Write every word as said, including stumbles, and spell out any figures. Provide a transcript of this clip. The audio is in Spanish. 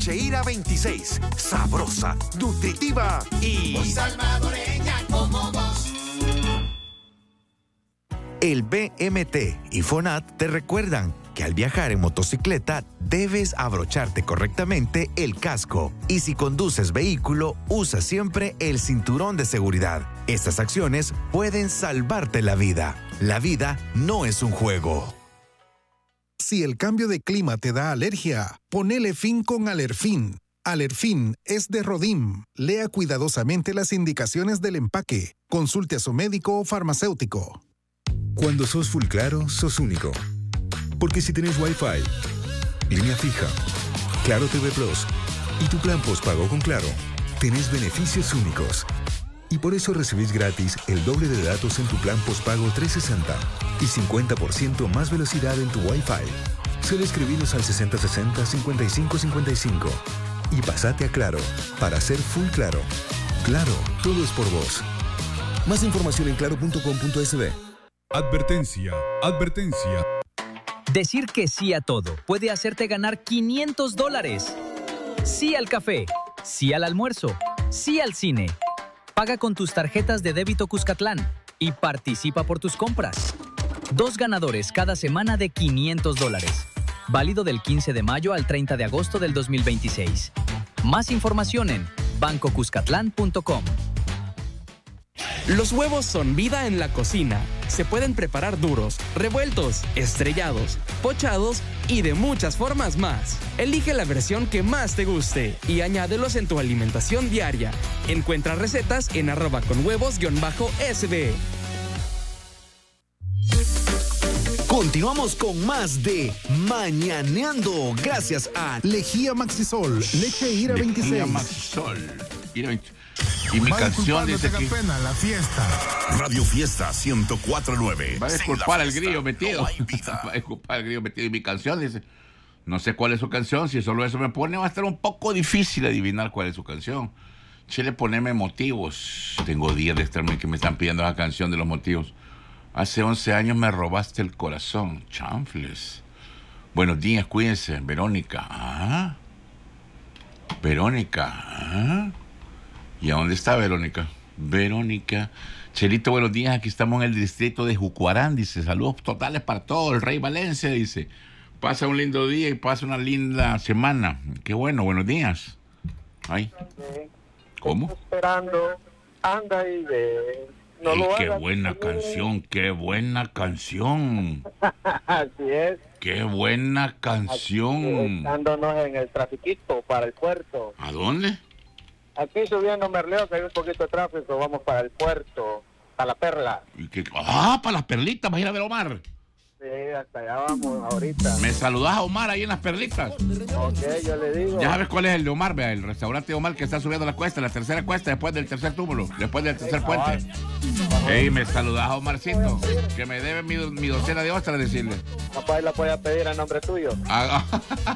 Lecheíra veintiséis. Sabrosa, nutritiva y... muy salvadoreña como vos. El B M T y FONAT te recuerdan que al viajar en motocicleta debes abrocharte correctamente el casco y si conduces vehículo, usa siempre el cinturón de seguridad. Estas acciones pueden salvarte la vida. La vida no es un juego. Si el cambio de clima te da alergia, ponele fin con Alerfin. Alerfin es de Rodim. Lea cuidadosamente las indicaciones del empaque. Consulte a su médico o farmacéutico. Cuando sos full claro, sos único. Porque si tenés Wi-Fi, línea fija, Claro T V Plus y tu plan postpago con Claro, tenés beneficios únicos. Y por eso recibís gratis el doble de datos en tu plan postpago trescientos sesenta y cincuenta por ciento más velocidad en tu Wi-Fi. Solo escribinos al sesenta sesenta cincuenta y cinco cincuenta y cinco y pasate a Claro para ser full claro. Claro, todo es por vos. Más información en claro punto com punto es be. Advertencia, advertencia. Decir que sí a todo puede hacerte ganar quinientos dólares. Sí al café, sí al almuerzo, sí al cine. Paga con tus tarjetas de débito Cuscatlán y participa por tus compras. Dos ganadores cada semana de quinientos dólares. Válido del quince de mayo al treinta de agosto del dos mil veintiséis. Más información en banco cuscatlán punto com. Los huevos son vida en la cocina. Se pueden preparar duros, revueltos, estrellados, pochados y de muchas formas más. Elige la versión que más te guste y añádelos en tu alimentación diaria. Encuentra recetas en arroba con huevos guión bajo S B. Continuamos con más de Mañaneando, gracias a Lejía Maxisol, Lecheíra veintiséis. Lejía Maxisol. Y mi canción dice que... pena, la fiesta. Radio Fiesta ciento cuatro punto nueve. Va a disculpar al grillo metido. Va a disculpar al grillo metido. Y mi canción dice... No sé cuál es su canción. Si solo eso me pone, va a estar un poco difícil adivinar cuál es su canción. Chile, poneme motivos. Tengo días de estarme que me están pidiendo esa canción de los motivos. Hace once años me robaste el corazón. Chanfles. Buenos días, cuídense. Verónica. ¿Ah? Verónica. ¿Ah? ¿Y a dónde está Verónica? Verónica. Chelito, buenos días. Aquí estamos en el distrito de Jucuarán. Dice, saludos totales para todo. El Rey Valencia, dice. Pasa un lindo día y pasa una linda semana. Qué bueno, buenos días. Ay. ¿Cómo? Esperando. Anda y ve. No Ay, lo qué hagas, buena sí. canción, qué buena canción. Así es. Qué buena canción. Estándonos en el trafiquito para el puerto. ¿A dónde? Aquí subiendo Merleo, que hay un poquito de tráfico, vamos para el puerto, para la Perla. ¿Y qué? Ah, para las perlitas, vas a ir a ver a Omar. Sí, hasta allá vamos ahorita. ¿Me saludás a Omar ahí en las perlitas? Ok, yo le digo. Ya sabes cuál es el de Omar, vea, el restaurante de Omar que está subiendo la cuesta, la tercera cuesta, después del tercer túmulo, después del tercer puente. Ey, me saludás a Omarcito, que me debe mi, mi docena de ostras, decirle. Papá, la voy a pedir a nombre tuyo. Ah,